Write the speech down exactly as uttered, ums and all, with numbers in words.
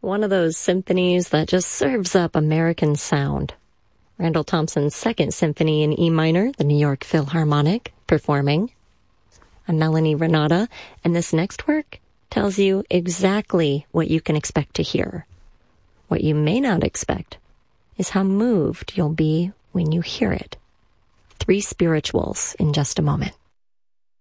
one of those symphonies that just serves up American sound. Randall Thompson's Second Symphony in E minor, the New York Philharmonic, performing. I'm Melanie Renata, and this next work tells you exactly what you can expect to hear. What you may not expect is how moved you'll be when you hear it. Three Spirituals in just a moment.